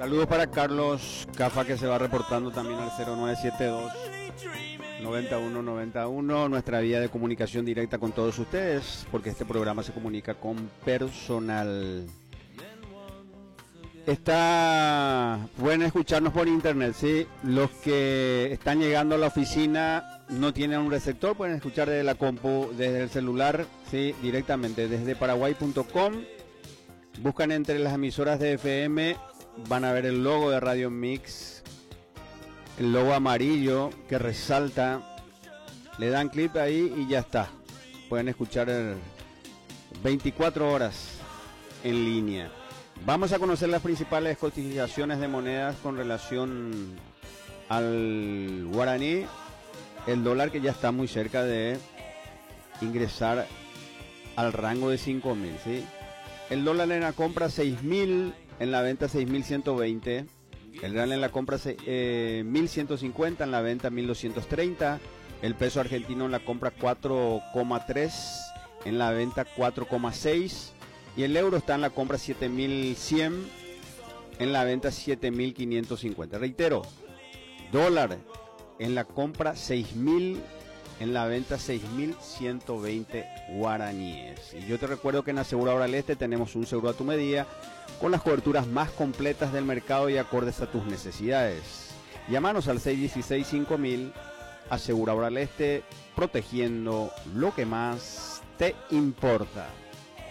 Saludos para Carlos Cafa, que se va reportando también al 0972 9191, nuestra vía de comunicación directa con todos ustedes, porque este programa se comunica con personal. Pueden escucharnos por internet, ¿sí? Los que están llegando a la oficina no tienen un receptor, pueden escuchar desde la compu, desde el celular, ¿sí? Directamente desde paraguay.com. Buscan entre las emisoras de FM, van a ver el logo de Radio Mix, el logo amarillo que resalta, le dan clic ahí y ya está. Pueden escuchar 24 horas en línea. Vamos a conocer las principales cotizaciones de monedas con relación al guaraní. El dólar, que ya está muy cerca de ingresar al rango de 5.000, ¿sí? El dólar en la compra 6.000, en la venta 6.120. El real en la compra 1.150, en la venta 1.230. El peso argentino en la compra 4,3, en la venta 4,6. Y el euro está en la compra 7.100, en la venta 7.550. Reitero, dólar en la compra 6.000, en la venta 6.120 guaraníes. Y yo te recuerdo que en Aseguradora del Este tenemos un seguro a tu medida, con las coberturas más completas del mercado y acordes a tus necesidades. Llámanos al 616-5000, Aseguradora del Este, protegiendo lo que más te importa.